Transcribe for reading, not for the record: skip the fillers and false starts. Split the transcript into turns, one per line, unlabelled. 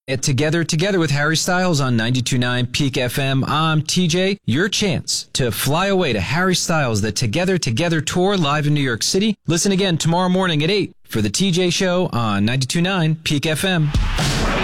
At Together with Harry Styles on 92.9 Peak FM, I'm TJ. Your chance to fly away to Harry Styles, the Together Tour live in New York City. Listen again tomorrow morning at 8 for the TJ Show on 92.9 Peak FM.